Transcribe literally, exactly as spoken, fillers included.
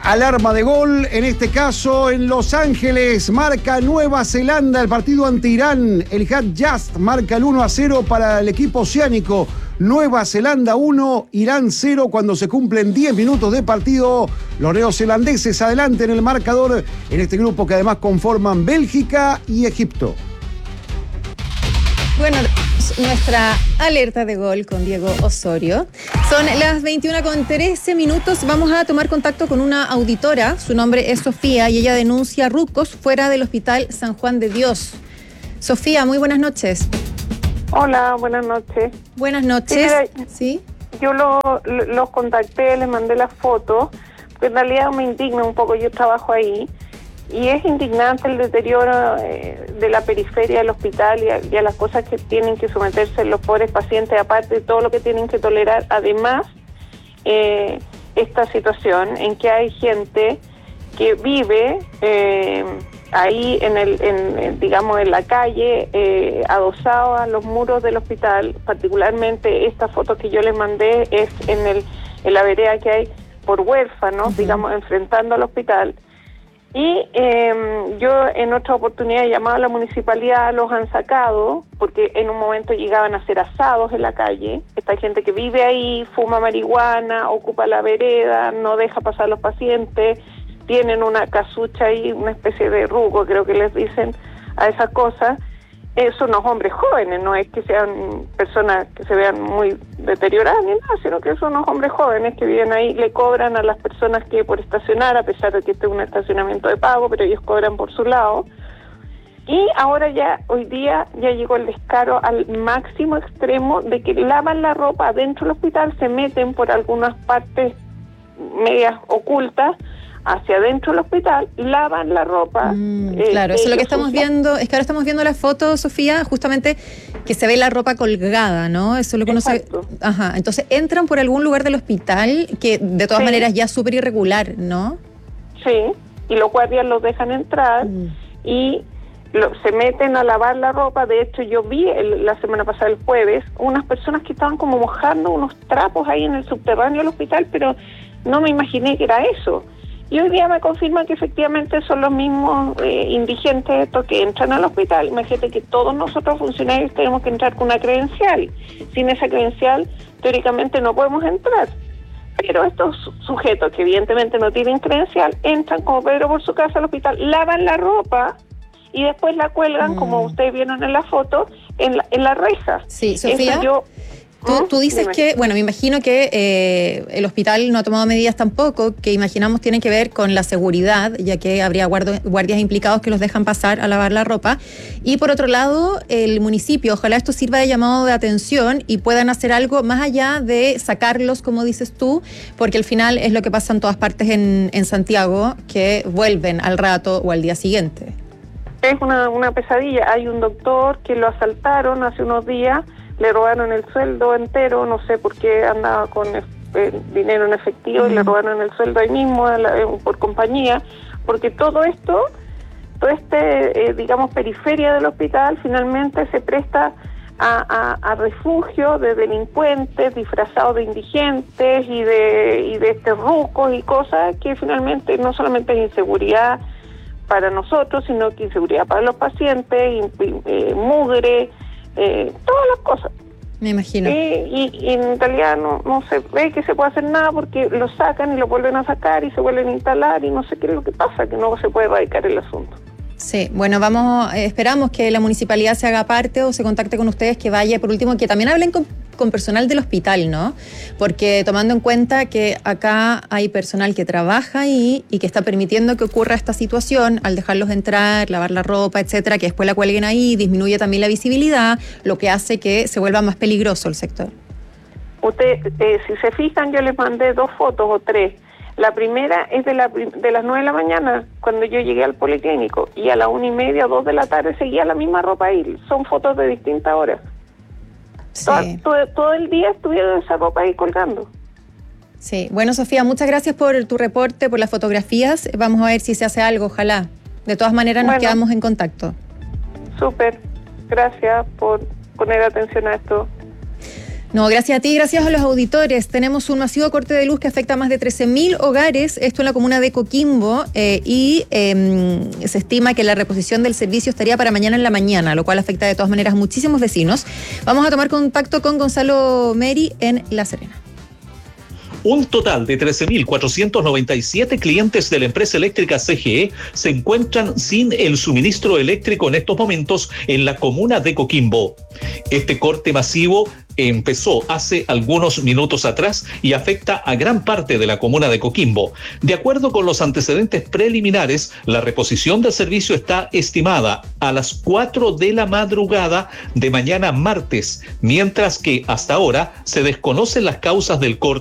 Alarma de gol, en este caso en Los Ángeles, marca Nueva Zelanda el partido ante Irán. El Hadjast marca el uno a cero para el equipo oceánico. Nueva Zelanda uno, Irán cero cuando se cumplen diez minutos de partido. Los neozelandeses adelante en el marcador en este grupo que además conforman Bélgica y Egipto. Bueno, nuestra alerta de gol con Diego Osorio. Son las veintiuna con trece minutos. Vamos a tomar contacto con una auditora. Su nombre es Sofía y ella denuncia rucos fuera del Hospital San Juan de Dios. Sofía, muy buenas noches. Hola, buenas noches. Buenas noches. Sí, mira, ¿Sí? Yo lo, lo- los contacté, les mandé las fotos, porque en realidad me indigna un poco, yo trabajo ahí, y es indignante el deterioro eh, de la periferia del hospital y a, y a las cosas que tienen que someterse los pobres pacientes, aparte de todo lo que tienen que tolerar. Además, eh, esta situación en que hay gente que vive eh, ahí en el, en, en, digamos, en la calle, eh, adosado a los muros del hospital. Particularmente esta foto que yo les mandé es en el en la vereda que hay por huérfanos, uh-huh. digamos, enfrentando al hospital. Y eh, yo en otra oportunidad he llamado a la municipalidad, los han sacado, porque en un momento llegaban a hacer asados en la calle. Esta gente que vive ahí, fuma marihuana, ocupa la vereda, no deja pasar a los pacientes, tienen una casucha ahí, una especie de rugo, creo que les dicen a esas cosas. Eh, son unos hombres jóvenes, no es que sean personas que se vean muy deterioradas ni nada, sino que son unos hombres jóvenes que viven ahí, le cobran a las personas que por estacionar, a pesar de que este es un estacionamiento de pago, pero ellos cobran por su lado. Y ahora ya, hoy día, ya llegó el descaro al máximo extremo de que lavan la ropa adentro del hospital, se meten por algunas partes medias ocultas, hacia adentro del hospital, lavan la ropa. Mm, eh, claro, eso es lo que estamos usan. viendo. Es que ahora estamos viendo la foto, Sofía, justamente que se ve la ropa colgada, ¿no? Eso es lo que uno se... Ajá, entonces entran por algún lugar del hospital que de todas Sí. maneras ya es súper irregular, ¿no? Sí, y los guardias los dejan entrar Mm. y lo- se meten a lavar la ropa. De hecho, yo vi el- la semana pasada, el jueves, unas personas que estaban como mojando unos trapos ahí en el subterráneo del hospital, pero no me imaginé que era eso. Y hoy día me confirman que efectivamente son los mismos eh, indigentes estos que entran al hospital. Imagínate que todos nosotros funcionarios tenemos que entrar con una credencial. Sin esa credencial, teóricamente no podemos entrar. Pero estos su- sujetos que evidentemente no tienen credencial, entran como Pedro por su casa al hospital, lavan la ropa y después la cuelgan, Mm. como ustedes vieron en la foto, en la, en la reja. Sí, Sofía. Eso yo... Tú, tú dices Dime. que, bueno, me imagino que eh, el hospital no ha tomado medidas tampoco, que imaginamos tienen que ver con la seguridad, ya que habría guardo- guardias implicados que los dejan pasar a lavar la ropa. Y por otro lado, el municipio, ojalá esto sirva de llamado de atención y puedan hacer algo más allá de sacarlos, como dices tú, porque al final es lo que pasa en todas partes en, en Santiago, que vuelven al rato o al día siguiente. Es una, una pesadilla. Hay un doctor que lo asaltaron hace unos días, le robaron el sueldo entero, no sé por qué andaba con eh, dinero en efectivo, y le robaron el sueldo ahí mismo a la- eh, por compañía, porque todo esto, todo este, eh, digamos, periferia del hospital finalmente se presta a, a, a refugio de delincuentes disfrazados de indigentes y de, y de este rucos y cosas que finalmente no solamente es inseguridad para nosotros, sino que inseguridad para los pacientes, in- eh, mugre, eh, todas las cosas. Me imagino. Eh, y, y en realidad no, no se ve que se puede hacer nada porque lo sacan y lo vuelven a sacar y se vuelven a instalar y no sé qué es lo que pasa, que no se puede erradicar el asunto. Sí, bueno, vamos, eh, esperamos que la municipalidad se haga parte o se contacte con ustedes, que vaya, por último, que también hablen con, con personal del hospital, ¿no? Porque tomando en cuenta que acá hay personal que trabaja ahí y que está permitiendo que ocurra esta situación al dejarlos entrar, lavar la ropa, etcétera, que después la cuelguen ahí, disminuye también la visibilidad, lo que hace que se vuelva más peligroso el sector. Usted, eh, si se fijan, yo les mandé dos fotos o tres. La primera es de, la, de las nueve de la mañana, cuando yo llegué al Policlínico, y a la una y media, dos de la tarde seguía la misma ropa ahí. Son fotos de distintas horas. Sí. Todo, todo, todo el día estuvieron esa ropa ahí colgando. Sí, bueno, Sofía, muchas gracias por tu reporte, por las fotografías. Vamos a ver si se hace algo, ojalá. De todas maneras, nos Bueno. quedamos en contacto. Súper. Gracias por poner atención a esto. No, gracias a ti, gracias a los auditores. Tenemos un masivo corte de luz que afecta a más de trece mil hogares, esto en la comuna de Coquimbo, eh, y eh, se estima que la reposición del servicio estaría para mañana en la mañana, lo cual afecta de todas maneras a muchísimos vecinos. Vamos a tomar contacto con Gonzalo Meri en La Serena. Un total de trece mil cuatrocientos noventa y siete clientes de la empresa eléctrica C G E se encuentran sin el suministro eléctrico en estos momentos en la comuna de Coquimbo. Este corte masivo empezó hace algunos minutos atrás y afecta a gran parte de la comuna de Coquimbo. De acuerdo con los antecedentes preliminares, la reposición del servicio está estimada a las cuatro de la madrugada de mañana martes, mientras que hasta ahora se desconocen las causas del corte